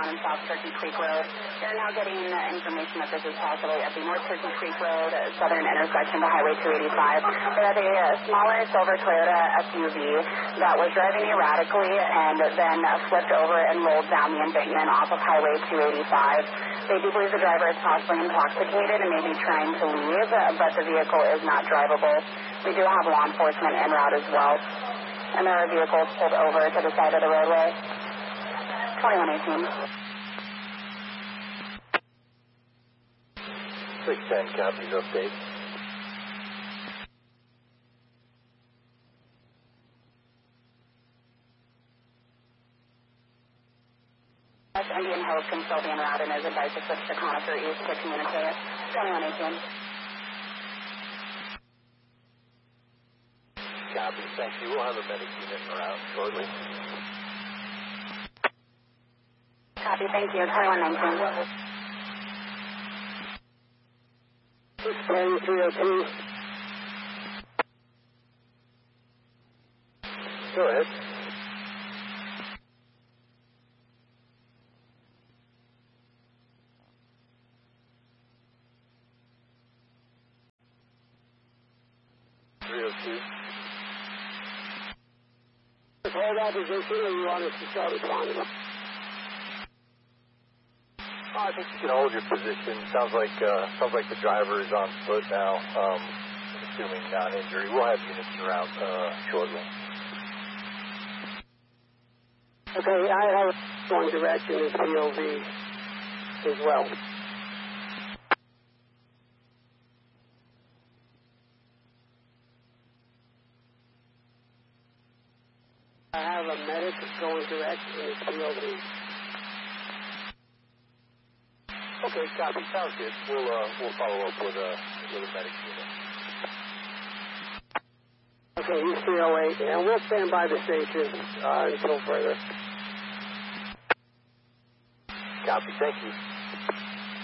southbound in South Turkey Creek Road. You're now getting information that this is possibly at the North Turkey Creek Road, southern intersection to Highway 285. They had a smaller silver Toyota SUV that was driving erratically and then flipped over and rolled down the embankment off of Highway 285. They do believe the driver is possibly intoxicated and may be trying to leave, but the vehicle is not drivable. We do have law enforcement en route as well. And there are vehicles pulled over to the side of the roadway. 2118. 610, copies update. Indian Hills can still be en route and is advised to switch to Conifer East to communicate. 2118. Copy, thank you. We'll have a medic unit around shortly. Copy, thank you. 2119. 302. Go ahead. Hold that position, or you want us to start responding? I think you can hold your position. Sounds like the driver is on foot now, assuming non-injury. We'll have units around shortly. Okay, I have one direction in POV as well. I have a medic going direct in his POV. Okay, copy. Sounds good. We'll follow up with a medic unit. Okay, he's 308, and we'll stand by the station until further. Copy. Thank you.